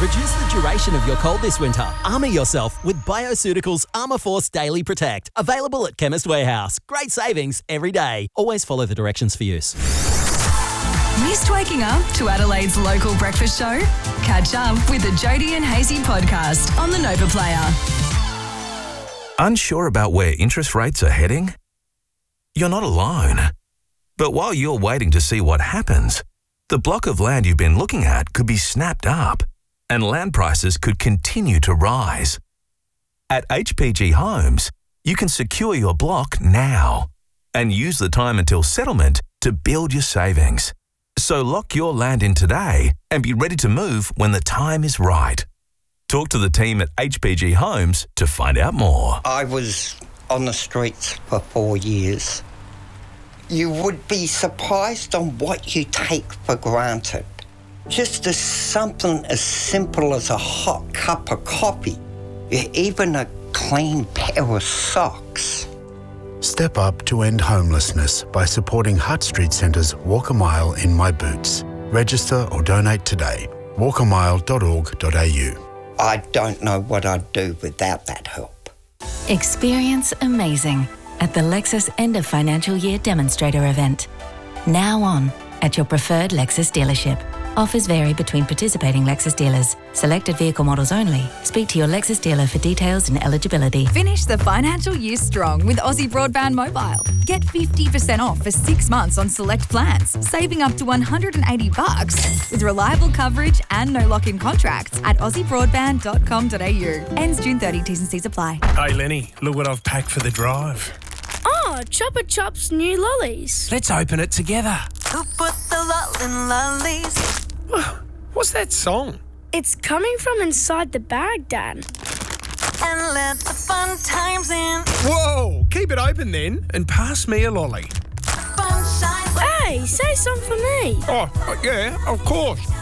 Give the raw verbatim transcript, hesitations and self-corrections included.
Reduce the duration of your cold this winter. Armour yourself with Bioceuticals Armour Force Daily Protect. Available at Chemist Warehouse. Great savings every day. Always follow the directions for use. Missed waking up to Adelaide's local breakfast show? Catch up with the Jody and Hazy podcast on the Nova Player. Unsure about where interest rates are heading? You're not alone. But while you're waiting to see what happens, the block of land you've been looking at could be snapped up and land prices could continue to rise. At H P G Homes, you can secure your block now and use the time until settlement to build your savings. So lock your land in today and be ready to move when the time is right. Talk to the team at H P G Homes to find out more. I was on the streets for four years. You would be surprised on what you take for granted. Just as something as simple as a hot cup of coffee, even a clean pair of socks. Step up to end homelessness by supporting Hutt Street Centre's Walk a Mile in My Boots. Register or donate today. walk a mile dot org dot a u. I don't know what I'd do without that help. Experience amazing at the Lexus End of Financial Year Demonstrator event. Now on at your preferred Lexus dealership. Offers vary between participating Lexus dealers. Selected vehicle models only. Speak to your Lexus dealer for details and eligibility. Finish the financial year strong with Aussie Broadband Mobile. Get fifty percent off for six months on select plans, saving up to one hundred eighty bucks with reliable coverage and no lock-in contracts at aussie broadband dot com dot a u. Ends June thirtieth, T's and C's apply. Hey Lenny, look what I've packed for the drive. Oh, Chopper Chop's new lollies. Let's open it together. Who put the lull in lollies? What's that song? It's coming from inside the bag, Dad. And let the fun times in. Whoa! Keep it open then and pass me a lolly. Sunshine. Hey, say some for me. Oh, yeah, of course.